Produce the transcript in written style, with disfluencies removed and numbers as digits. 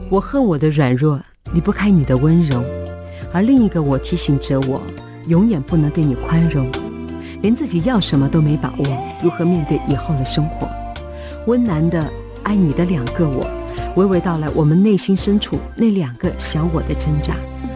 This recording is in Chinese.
我恨我的软弱，离不开你的温柔，而另一个我提醒着我，永远不能对你宽容，连自己要什么都没把握，如何面对以后的生活？温暖的爱你的两个我，娓娓道来我们内心深处那两个小我的挣扎。